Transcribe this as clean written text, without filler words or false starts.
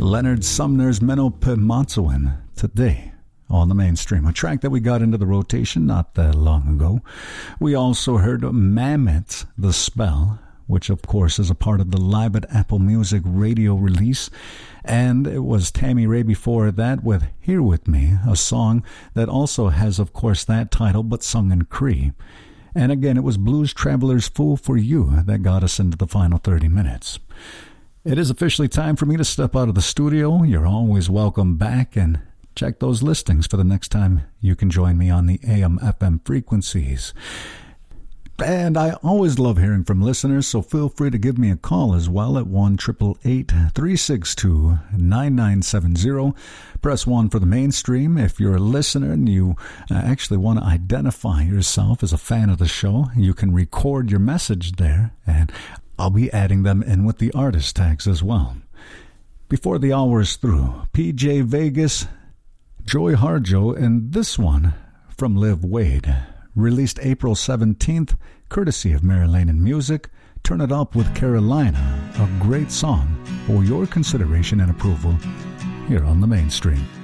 Leonard Sumner's Menno Pimotsuin today on the mainstream, a track that we got into the rotation not that long ago. We also heard Mammoth, The Spell, which of course is a part of the Live at Apple Music radio release, and it was Tammy Rae before that with Here With Me, a song that also has of course that title but sung in Cree. And again, it was Blues Traveler's Fool for You that got us into the final 30 minutes. It is officially time for me to step out of the studio. You're always welcome back, and check those listings for the next time you can join me on the AM/FM frequencies. And I always love hearing from listeners, so feel free to give me a call as well at 1-888-362-9970. Press 1 for the mainstream. If you're a listener and you actually want to identify yourself as a fan of the show, you can record your message there, and I'll be adding them in with the artist tags as well. Before the hour is through, PJ Vegas, Joy Harjo, and this one from Liv Wade, released April 17th, courtesy of Mary Lane and Music. Turn It Up with Carolina, a great song for your consideration and approval here on the mainstream.